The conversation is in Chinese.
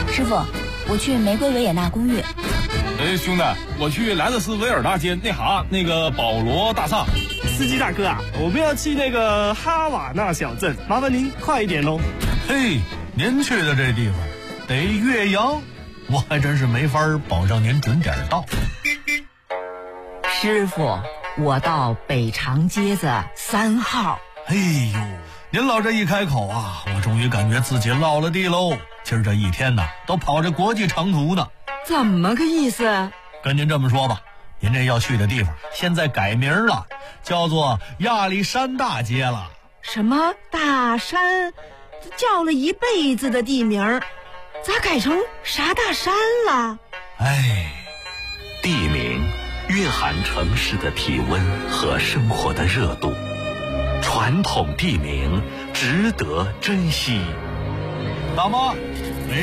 师傅，我去玫瑰维也纳公寓。 哎，兄弟，我去莱特斯维尔大街那个保罗大厦。 司机大哥啊，我们要去那个哈瓦那小镇，麻烦您快一点喽。 嘿，您去的这地方得岳阳，我还真是没法保证您准点到。 师傅，我到北长街子3号。 哎呦，您老这一开口啊，我终于感觉自己落了地喽。今儿这一天呢，都跑着国际长途呢。 怎么个意思？ 跟您这么说吧，您这要去的地方现在改名了，叫做亚历山大街了。 什么大山？叫了一辈子的地名，咋改成啥大山了？ 哎， 地名蕴含城市的体温和生活的热度，传统地名值得珍惜。 大妈，